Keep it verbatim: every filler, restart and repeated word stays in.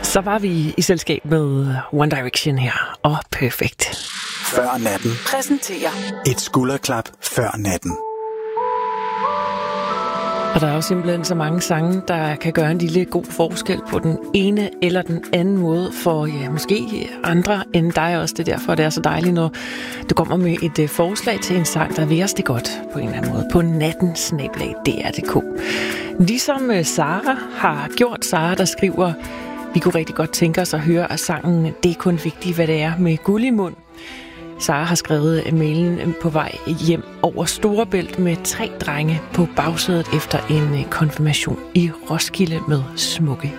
Så var vi i selskab med One Direction her, og Perfect. Før natten. Præsenterer et skulderklap før natten. Og der er jo simpelthen så mange sange, der kan gøre en lille god forskel på den ene eller den anden måde, for ja, måske andre end dig også. Det er derfor, det er så dejligt, når du kommer med et uh, forslag til en sang, der vil os det godt på en eller anden måde. På natten snabel-a D R punktum d k. Ligesom uh, Sara har gjort. Sara, der skriver, vi kunne rigtig godt tænke os at høre af sangen Det er kun vigtigt, hvad det er med guld i mund. Sara har skrevet mailen på vej hjem over Storebælt med tre drenge på bagsædet efter en konfirmation i Roskilde med smukke